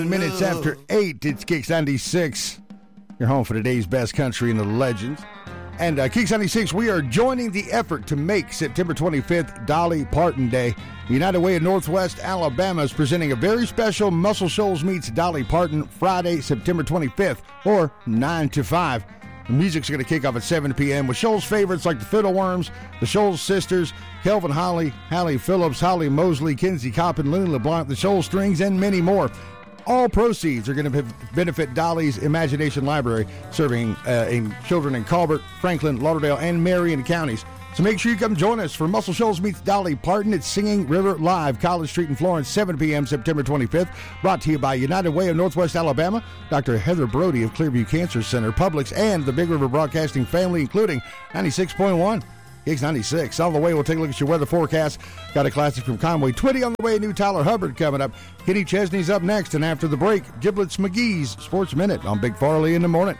Minutes after 8, it's Kicks 96. You're home for today's best country and the legends. And Kicks 96, we are joining the effort to make September 25th Dolly Parton Day. United Way of Northwest Alabama is presenting a very special Muscle Shoals Meets Dolly Parton Friday, September 25th, or 9 to 5. The music's going to kick off at 7 p.m. with Shoals favorites like the Fiddleworms, the Shoals Sisters, Kelvin Holly, Hallie Phillips, Holly Mosley, Kinsey Coppin, Looney LeBlanc, the Shoals Strings, and many more. All proceeds are going to benefit Dolly's Imagination Library, serving children in Colbert, Franklin, Lauderdale, and Marion counties. So make sure you come join us for Muscle Shoals Meets Dolly Parton at Singing River Live, College Street in Florence, 7 p.m. September 25th. Brought to you by United Way of Northwest Alabama, Dr. Heather Brody of Clearview Cancer Center, Publix, and the Big River Broadcasting family, including 96.1. Kicks 96. On the way, we'll take a look at your weather forecast. Got a classic from Conway Twitty on the way. New Tyler Hubbard coming up. Kenny Chesney's up next. And after the break, Giblets McGee's Sports Minute on Big Farley in the morning.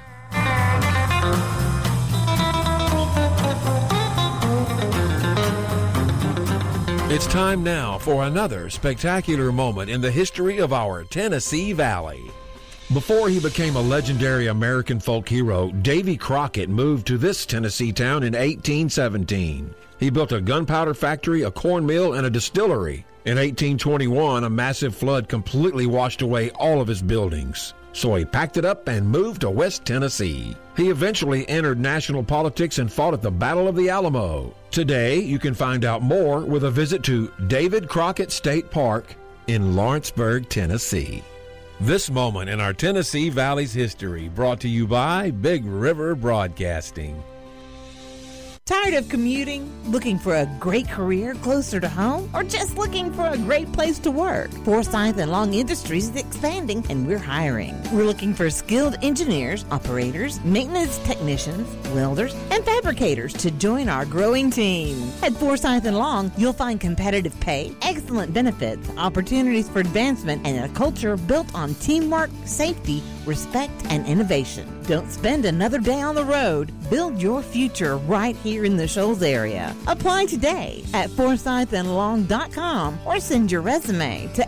It's time now for another spectacular moment in the history of our Tennessee Valley. Before he became a legendary American folk hero, Davy Crockett moved to this Tennessee town in 1817. He built a gunpowder factory, a corn mill, and a distillery. In 1821, a massive flood completely washed away all of his buildings. So he packed it up and moved to West Tennessee. He eventually entered national politics and fought at the Battle of the Alamo. Today, you can find out more with a visit to David Crockett State Park in Lawrenceburg, Tennessee. This moment in our Tennessee Valley's history brought to you by Big River Broadcasting. Tired of commuting? Looking for a great career closer to home? Or just looking for a great place to work? Forsyth and Long Industries is expanding and we're hiring. We're looking for skilled engineers, operators, maintenance technicians, welders, and fabricators to join our growing team. At Forsyth and Long, you'll find competitive pay, excellent benefits, opportunities for advancement, and a culture built on teamwork, safety, respect, and innovation. Don't spend another day on the road. Build your future right here in the Shoals area. Apply today at forsythandlong.com or send your resume to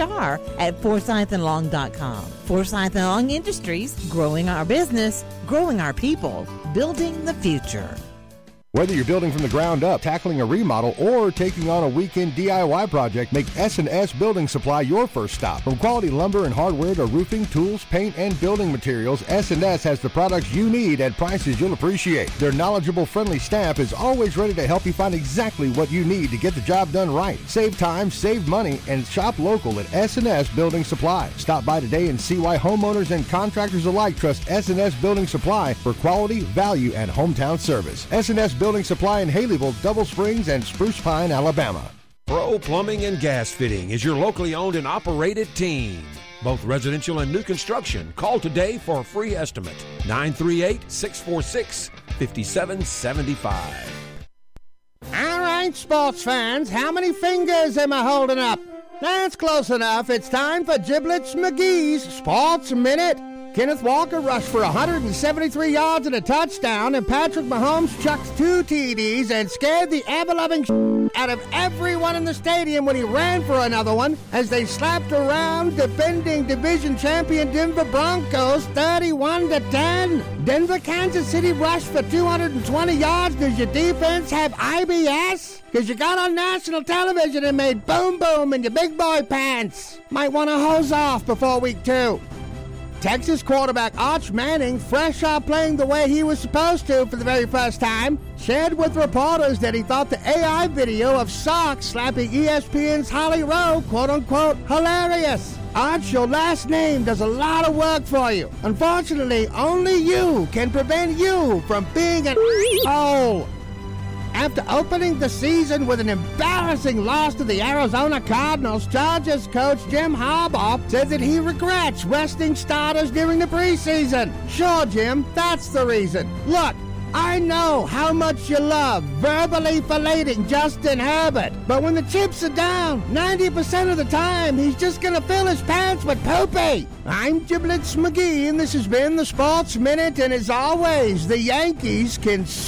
hr@forsythandlong.com. Forsyth and Long Industries, growing our business, growing our people, building the future. Whether you're building from the ground up, tackling a remodel, or taking on a weekend DIY project, make S&S Building Supply your first stop. From quality lumber and hardware to roofing, tools, paint, and building materials, S&S has the products you need at prices you'll appreciate. Their knowledgeable, friendly staff is always ready to help you find exactly what you need to get the job done right. Save time, save money, and shop local at S&S Building Supply. Stop by today and see why homeowners and contractors alike trust S&S Building Supply for quality, value, and hometown service. S&S Building Supply in Haleyville, Double Springs, and Spruce Pine, Alabama. Pro Plumbing and Gas Fitting is your locally owned and operated team. Both residential and new construction. Call today for a free estimate. 938-646-5775. All right, sports fans, how many fingers am I holding up? That's close enough. It's time for Giblets McGee's Sports Minute. Kenneth Walker rushed for 173 yards and a touchdown, and Patrick Mahomes chucked 2 TDs and scared the ever-loving out of everyone in the stadium when he ran for another one as they slapped around defending division champion Denver Broncos 31-10. Denver, Kansas City rushed for 220 yards. Does your defense have IBS? Because you got on national television and made boom boom in your big boy pants. Might want to hose off before week 2. Texas quarterback Arch Manning, fresh out playing the way he was supposed to for the very first time, shared with reporters that he thought the AI video of Sark slapping ESPN's Holly Rowe, quote-unquote, hilarious. Arch, your last name does a lot of work for you. Unfortunately, only you can prevent you from being an asshole. After opening the season with an embarrassing loss to the Arizona Cardinals, Chargers coach Jim Harbaugh says that he regrets resting starters during the preseason. Sure, Jim, that's the reason. Look, I know how much you love verbally filleting Justin Herbert, but when the chips are down, 90% of the time, he's just going to fill his pants with poopy. I'm Giblets McGee, and this has been the Sports Minute, and as always, the Yankees can